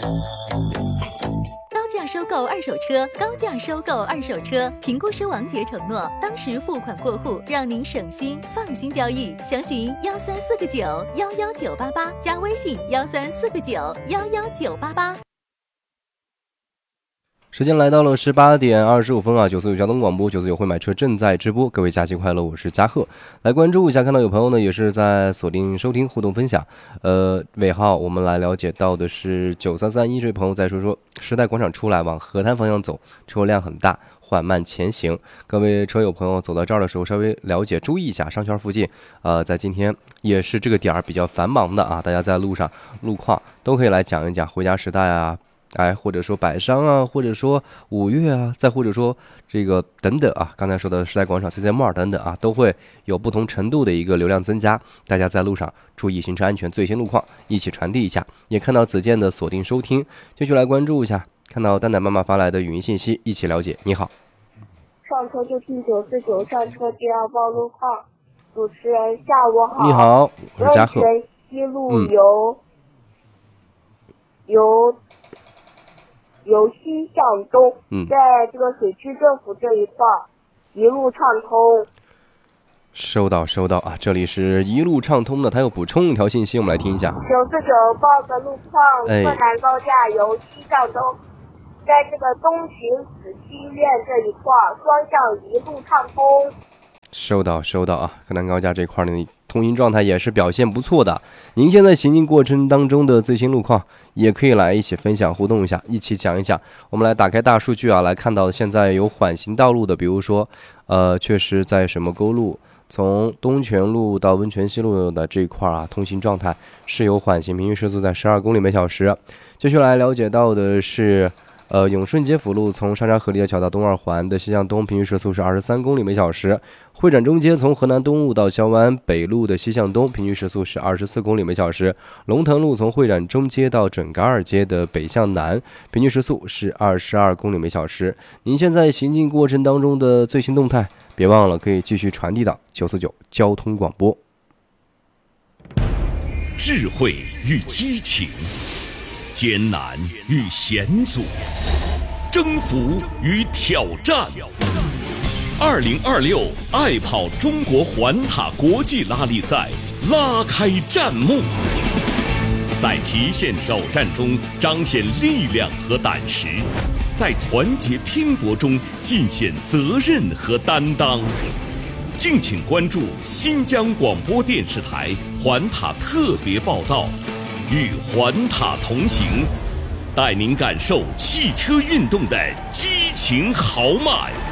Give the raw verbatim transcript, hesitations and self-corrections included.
高价收购二手车，高价收购二手车。评估师王杰承诺，当时付款过户，让您省心放心交易。详询幺三四个九幺幺九八八，加微信幺三四个九幺幺九八八。 时间来到了十八点二十五分啊，九四九交通广播，九四九会买车正在直播，各位假期快乐，我是嘉贺，来关注一下，看到有朋友呢也是在锁定收听互动分享，呃，尾号我们来了解到的是九三三一，这位朋友在说说时代广场出来往河滩方向走，车辆很大，缓慢前行，各位车友朋友走到这儿的时候稍微了解注意一下，商圈附近呃，在今天也是这个点儿比较繁忙的啊，大家在路上路况都可以来讲一讲，回家时代啊，哎，或者说百商啊，或者说五月啊，再或者说这个等等啊，刚才说的时代广场、C C Mall 等等啊，都会有不同程度的一个流量增加。大家在路上注意行车安全，最新路况一起传递一下。也看到子健的锁定收听，继续来关注一下。看到蛋蛋妈妈发来的语音信息，一起了解。你好， 上车就听九四九，上车就要报路况。主持人下午好。 你好，我是嘉贺。 温泉西路由、嗯、由。由西向东， 嗯， 在这个水区政府这一块一路畅通。 收到收到啊，这里是一路畅通的，他又补充一条信息，我们来听一下。 九四九报个路况， 哎， 河南高架由西向东，在这个东巡子西院这一块双向一路畅通。 收到收到啊，河南高架这块的通行状态也是表现不错的。您现在行进过程当中的最新路况，也可以来一起分享互动一下，一起讲一讲。我们来打开大数据啊，来看到现在有缓行道路的，比如说，呃，确实在什么沟路，从东泉路到温泉西路的这一块啊，通行状态是有缓行，平均时速在十二公里每小时。继续来了解到的是。呃，永顺街辅路从沙沙河立交桥到东二环的西向东，平均时速是二十三公里每小时。会展中街从河南东路到萧湾北路的西向东，平均时速是二十四公里每小时。龙腾路从会展中街到整嘎二街的北向南，平均时速是二十二公里每小时。您现在行进过程当中的最新动态，别忘了可以继续传递到九四九交通广播。 智慧与激情，艰难与险阻，征服与挑战。二零二六爱跑中国环塔国际拉力赛拉开战幕，在极限挑战中彰显力量和胆识，在团结拼搏中尽显责任和担当。敬请关注新疆广播电视台环塔特别报道，与环塔同行，带您感受汽车运动的激情豪迈。